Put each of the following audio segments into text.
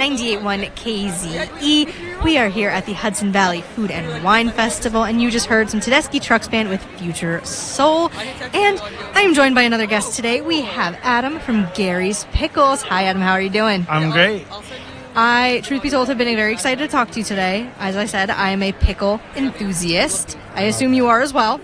98.1 KZE. We are here at the Hudson Valley Food and Wine Festival, and you just heard some Tedeschi Trucks Band with Future Soul. And I am joined by another guest today. We have Adam from Gary's Pickles. Hi, Adam. How are you doing? I'm great. I, truth be told, have been very excited to talk to you today. As I said, I am a pickle enthusiast. I assume you are as well.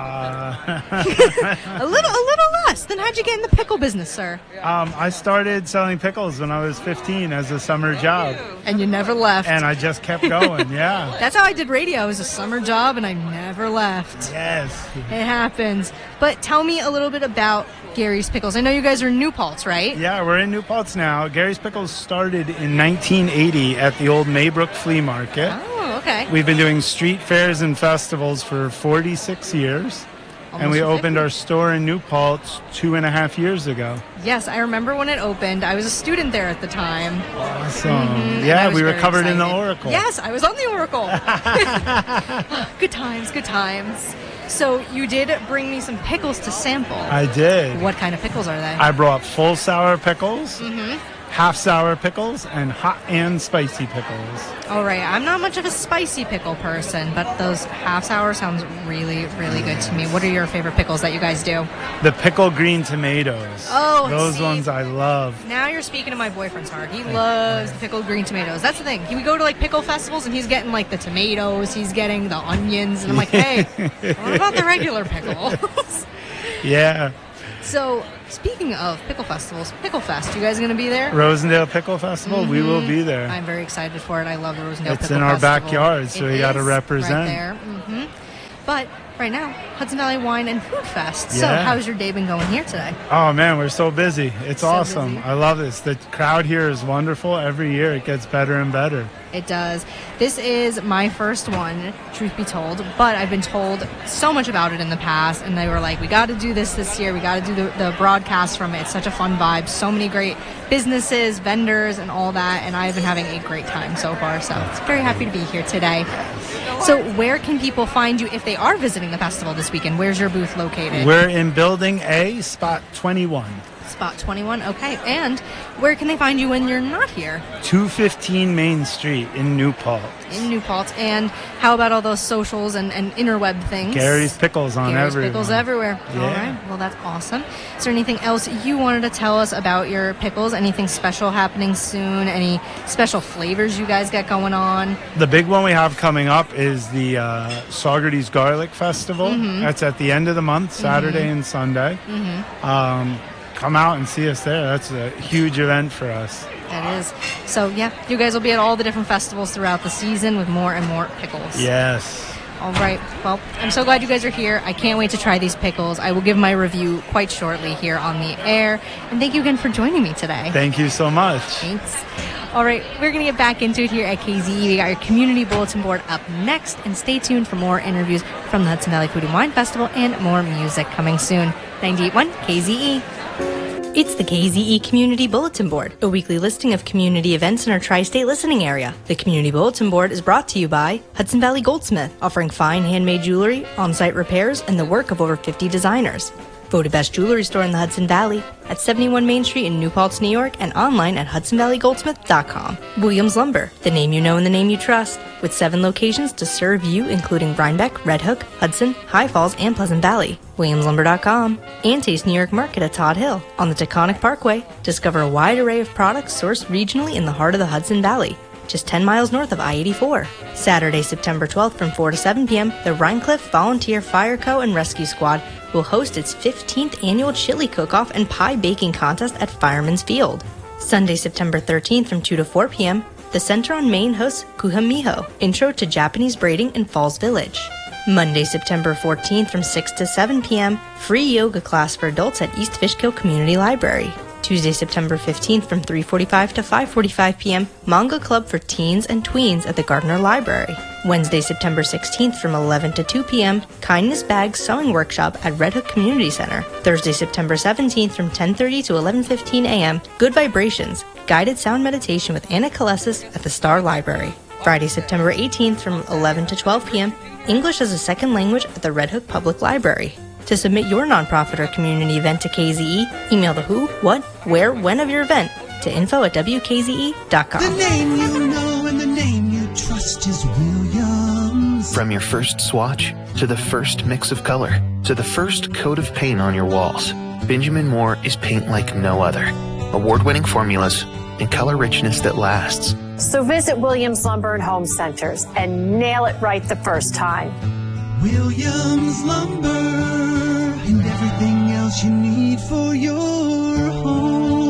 A little less. Then how'd you get in the pickle business, sir? I started selling pickles when I was 15 as a summer job. And you never left. And I just kept going, yeah. That's how I did radio. It was a summer job, and I never left. Yes. It happens. But tell me a little bit about Gary's Pickles. I know you guys are in New Paltz, right? Yeah, we're in New Paltz now. Gary's Pickles started in 1980 at the old Maybrook Flea Market. Oh, okay. We've been doing street fairs and festivals for 46 years. And we opened our store in New Paltz 2.5 years ago. Yes, I remember when it opened. I was a student there at the time. Awesome. Mm-hmm. Yeah, we were covered in the Oracle. Yes, I was on the Oracle. Good times, good times. So you did bring me some pickles to sample. I did. What kind of pickles are they? I brought full sour pickles, half sour pickles, and hot and spicy pickles. All right, I'm not much of a spicy pickle person, but those half sour sounds really, really good to me. What are your favorite pickles that you guys do? The pickle green tomatoes. Oh, those ones I love. Now you're speaking to my boyfriend's heart. He loves the pickled green tomatoes. That's the thing. We go to like pickle festivals and he's getting like the tomatoes, he's getting the onions, and I'm like, hey, what about the regular pickles? Yeah. So, speaking of pickle festivals, Pickle Fest, you guys going to be there? Rosendale Pickle Festival, we will be there. I'm very excited for it. I love the Rosendale Pickle Festival. It's in our backyard, so we got to represent. Right there. But right now, Hudson Valley Wine and Food Fest. Yeah. So, how's your day been going here today? Oh, man, we're so busy. It's so awesome. busy. I love this. The crowd here is wonderful. Every year it gets better and better. It does. This is my first one, truth be told, but I've been told so much about it in the past, and they were like, we got to do this year. We got to do the broadcast from it. It's such a fun vibe. So many great businesses, vendors, and all that, and I've been having a great time so far, so it's very happy to be here today. So where can people find you if they are visiting the festival this weekend? Where's your booth located? We're in Building A, Spot 21. Spot 21, okay. And where can they find you when you're not here? 215 Main Street in New Paltz. In New Paltz. And how about all those socials and interweb things? Gary's Pickles on Gary's everywhere. Pickles everywhere. Yeah. All right. Well, that's awesome. Is there anything else you wanted to tell us about your pickles? Anything special happening soon? Any special flavors you guys got going on? The big one we have coming up is the Saugerties Garlic Festival. That's at the end of the month, Saturday and Sunday. Come out and see us there. That's a huge event for us. That is. So, yeah, you guys will be at all the different festivals throughout the season with more and more pickles. Yes. All right. Well, I'm so glad you guys are here. I can't wait to try these pickles. I will give my review quite shortly here on the air. And thank you again for joining me today. Thank you so much. Thanks. All right, we're going to get back into it here at KZE. We got your community bulletin board up next, and stay tuned for more interviews from the Hudson Valley Food and Wine Festival and more music coming soon. 98.1 KZE. It's the KZE Community Bulletin Board, a weekly listing of community events in our tri-state listening area. The Community Bulletin Board is brought to you by Hudson Valley Goldsmith, offering fine handmade jewelry, on-site repairs, and the work of over 50 designers. Voted Best Jewelry Store in the Hudson Valley at 71 Main Street in New Paltz, New York, and online at HudsonValleyGoldsmith.com. Williams Lumber, the name you know and the name you trust, with 7 locations to serve you, including Rhinebeck, Red Hook, Hudson, High Falls, and Pleasant Valley. WilliamsLumber.com. And Taste New York Market at Todd Hill on the Taconic Parkway. Discover a wide array of products sourced regionally in the heart of the Hudson Valley, just 10 miles north of I-84. Saturday, September 12th from 4 to 7 p.m., the Rhinecliff Volunteer Fire Co. and Rescue Squad will host its 15th annual chili cook-off and pie baking contest at Fireman's Field. Sunday, September 13th from 2 to 4 p.m., the Center on Main hosts Kuhamiho, Intro to Japanese Braiding in Falls Village. Monday, September 14th from 6 to 7 p.m., free yoga class for adults at East Fishkill Community Library. Tuesday, September 15th from 3:45 to 5:45 p.m., Manga Club for teens and tweens at the Gardner Library. Wednesday, September 16th from 11 to 2 p.m., Kindness Bags Sewing Workshop at Red Hook Community Center. Thursday, September 17th from 10:30 to 11:15 a.m., Good Vibrations, Guided Sound Meditation with Anna Kalesis at the Star Library. Friday, September 18th from 11 to 12 p.m., English as a Second Language at the Red Hook Public Library. To submit your nonprofit or community event to KZE, email the who, what, where, when of your event to to info@wkze.com. The name you know and the name you trust is Williams. From your first swatch, to the first mix of color, to the first coat of paint on your walls, Benjamin Moore is paint like no other. Award-winning formulas and color richness that lasts. So visit Williams Lumber and Home Centers and nail it right the first time. Williams Lumber and everything else you need for your home.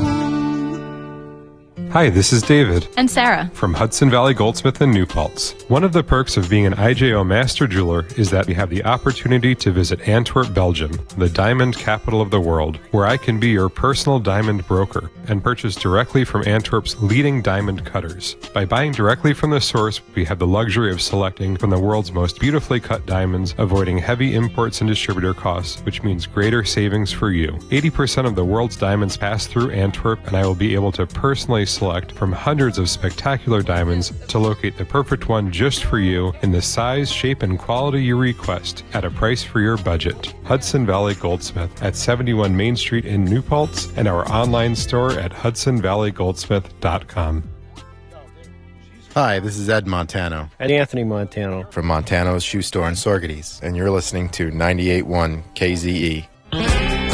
Hi, this is David. And Sarah. From Hudson Valley Goldsmith in New Paltz. One of the perks of being an IJO Master Jeweler is that we have the opportunity to visit Antwerp, Belgium, the diamond capital of the world, where I can be your personal diamond broker and purchase directly from Antwerp's leading diamond cutters. By buying directly from the source, we have the luxury of selecting from the world's most beautifully cut diamonds, avoiding heavy imports and distributor costs, which means greater savings for you. 80% of the world's diamonds pass through Antwerp, and I will be able to personally select from hundreds of spectacular diamonds to locate the perfect one just for you in the size, shape, and quality you request at a price for your budget. Hudson Valley Goldsmith at 71 Main Street in New Paltz and our online store at hudsonvalleygoldsmith.com. Hi, this is Ed Montano. And Anthony Montano. From Montano's Shoe Store in Sorgaties, and you're listening to 98.1 KZE.